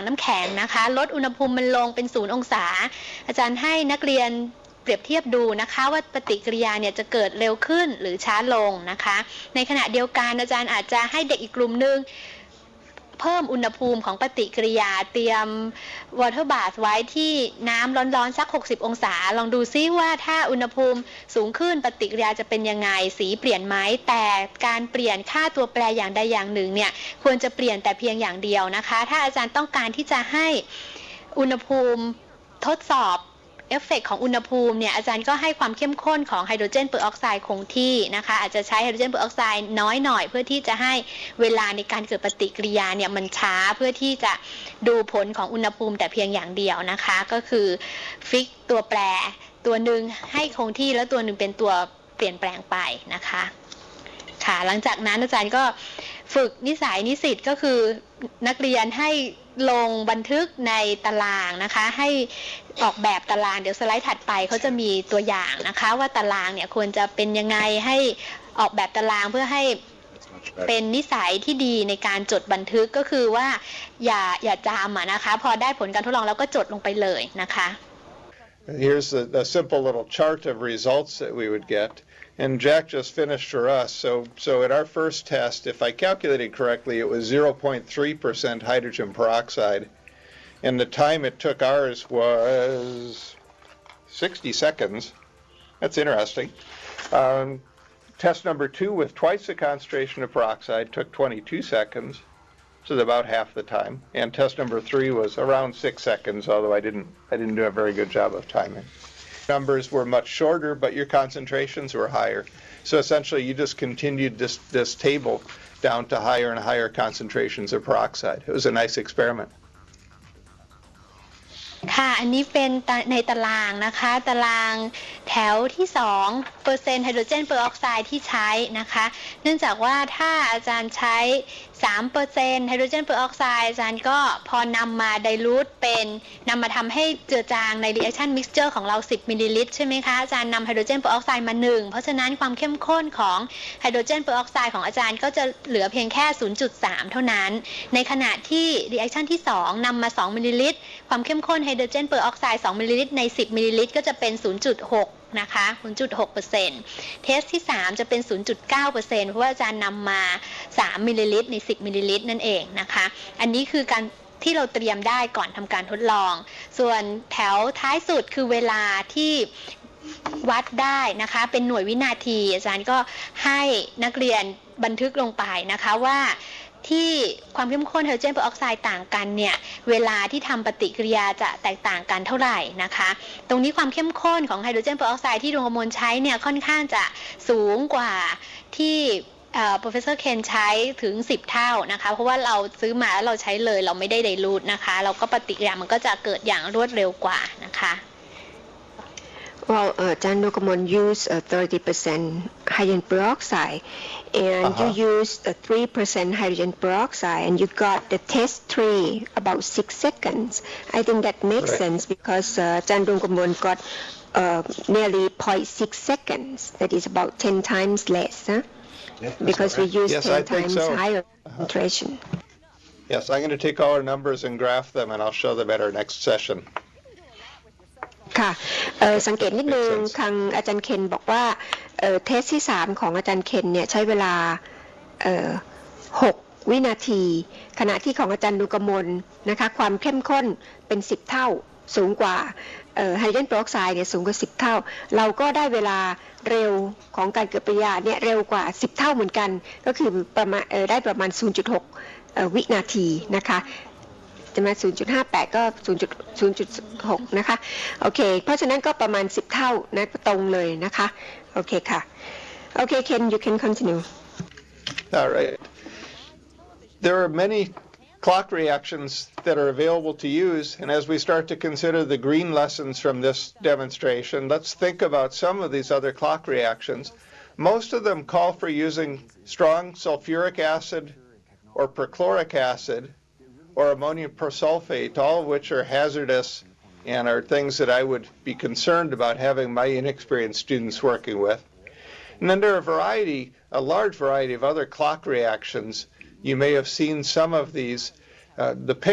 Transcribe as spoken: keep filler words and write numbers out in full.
งน้ำแข็งนะคะลดอุณหภูมิมันลงเป็นศูนย์องศาอาจารย์ให้นักเรียนเปรียบเทียบดูนะคะว่าปฏิกิริยาเนี่ยจะเกิดเร็วขึ้นหรือช้าลงนะคะในขณะเดียวกันอาจารย์อาจจะให้เด็กอีกกลุ่มนึงเพิ่มอุณหภูมิของปฏิกิริยาเตรียม water bath ไว้ที่น้ำร้อนๆสักหกสิบองศาลองดูซิว่าถ้าอุณหภูมิสูงขึ้นปฏิกิริยาจะเป็นยังไงสีเปลี่ยนไหมแต่การเปลี่ยนค่าตัวแปรอย่างใดอย่างหนึ่งเนี่ยควรจะเปลี่ยนแต่เพียงอย่างเดียวนะคะถ้าอาจารย์ต้องการที่จะให้อุณหภูมิทดสอบเอฟเฟกต์ของอุณหภูมิเนี่ยอาจารย์ก็ให้ความเข้มข้นของไฮโดรเจนเปอร์ออกไซด์คงที่นะคะอาจจะใช้ไฮโดรเจนเปอร์ออกไซด์น้อยหน่อยเพื่อที่จะให้เวลาในการเกิดปฏิกิริยาเนี่ยมันช้าเพื่อที่จะดูผลของอุณหภูมิแต่เพียงอย่างเดียวนะคะก็คือฟิกตัวแปรตัวหนึ่งให้คงที่แล้วตัวหนึ่งเป็นตัวเปลี่ยนแปลงไปนะคะค่ะหลังจากนั้นอาจารย์ก็ฝึกนิสัยนิสิตก็คือนักเรียนให้ลงบันทึกในตารางนะคะให้ออกแบบตารางเดี๋ยวสไลด์ถัดไปเขาจะมีตัวอย่างนะคะว่าตารางเนี่ยควรจะเป็นยังไงให้ออกแบบตารางเพื่อให้เป็นนิสัยที่ดีในการจดบันทึกก็คือว่าอย่าอย่าจำอ่ะนะคะพอได้ผลการทดลองแล้วก็จดลงไปเลยนะคะ Here's a, a simple little chart of results that we would get. And Jack just finished for us. So, so at our first test, if I calculated correctly, it was zero point three percent hydrogen peroxide. And the time it took ours was sixty seconds. That's interesting. Um, test number two with twice the concentration of peroxide took twenty-two seconds. So about half the time. And test number three was around six seconds, although I didn't, I didn't do a very good job of timing. Numbers were much shorter, but your concentrations were higher. So essentially, you just continued this, this table down to higher and higher concentrations of peroxide. It was a nice experiment. ค่ะอันนี้เป็นในตารางนะคะตารางแถวที่สองเปอร์เซ็นต์ไฮโดรเจนเปอร์ออกไซด์ที่ใช้นะคะเนื่องจากว่าถ้าอาจารย์ใช้ สามเปอร์เซ็นต์ ไฮโดรเจนเปอร์ออกไซด์อาจารย์ก็พอนำมาไดลูทเป็นนำมาทำให้เจือจางใน reaction mixture ของเราสิบมิลลิลิตรใช่ไหมคะอาจารย์นำไฮโดรเจนเปอร์ออกไซด์มาหนึ่งเพราะฉะนั้นความเข้มข้นของไฮโดรเจนเปอร์ออกไซด์ของอาจารย์ก็จะเหลือเพียงแค่ ศูนย์จุดสาม เท่านั้นในขณะที่ reaction ที่สองนำมาสองมิลลิลิตรความเข้มข้นไฮโดรเจนเปอร์ออกไซด์สองมิลลิลิตรในสิบมิลลิลิตรก็จะเป็น ศูนย์จุดหก นะคะ ศูนย์จุดหกเปอร์เซ็นต์ เทสที่สามจะเป็น ศูนย์จุดเก้าเปอร์เซ็นต์ เพราะว่าอาจารย์นำมาสามมิลลิลิตรในสิบมิลลิลิตรนั่นเองนะคะอันนี้คือการที่เราเตรียมได้ก่อนทำการทดลองส่วนแถวท้ายสุดคือเวลาที่วัดได้นะคะเป็นหน่วยวินาทีอาจารย์ก็ให้นักเรียนบันทึกลงไปนะคะว่าที่ความเข้มข้นไฮโดรเจนเปอร์ออกไซด์ต่างกันเนี่ยเวลาที่ทำปฏิกิริยาจะแตกต่างกันเท่าไหร่นะคะตรงนี้ความเข้มข้นของไฮโดรเจนเปอร์ออกไซด์ที่ดวงกมลใช้เนี่ยค่อนข้างจะสูงกว่าที่Professor Ken ใช้ถึงสิบเท่านะคะเพราะว่าเราซื้อมาแล้วเราใช้เลยเราไม่ได้ไดลูทนะคะเราก็ปฏิกิริยามันก็จะเกิดอย่างรวดเร็วกว่านะคะ Well, uh, Jan Nukamon used uh, thirty percent hydrogen peroxide, and uh-huh. you used uh, three percent hydrogen peroxide, and you got the test three about six seconds. I think that makes right. sense because uh, Jan Nukamon got uh, nearly zero point six seconds. That is about ten times less, huh? Yes, because right. we use yes, ten I times so. higher concentration. Uh-huh. Yes, I'm going to take all our numbers and graph them, and I'll show them at our next session. ค่ะสังเกตนิดนึงทางอาจารย์เคนบอกว่าเทสที่สามของอาจารย์เคนเนี่ยใช้เวลาหกวินาทีขณะที่ของอาจารย์นุกมลนะคะความเข้มข้นเป็นสิบเท่าสูงกว่าไฮโดรเจนเปอร์ออกไซด์เนี่ยสูงกว่าสิบเท่าเราก็ได้เวลาเร็วของการเกิดปฏิกิริยาเนี่ยเร็วกว่าสิบเท่าเหมือนกันก็คือประมาณได้ประมาณ ศูนย์จุดหก วินาทีนะคะจะมา ศูนย์จุดห้าแปด ก็ ศูนย์จุดหก นะคะโอเคเพราะฉะนั้นก็ประมาณสิบเท่านะตรงเลยนะคะโอเคค่ะโอเค Ken you can continue all right there are many clock reactions that are available to use and as we start to consider the green lessons from this demonstration let's think about some of these other clock reactions most of them call for using strong sulfuric acid or perchloric acid or ammonium persulfate, all of which are hazardous and are things that I would be concerned about having my inexperienced students working with. And then there are a variety, a large variety of other clock reactions. You may have seen some of these. Uh, the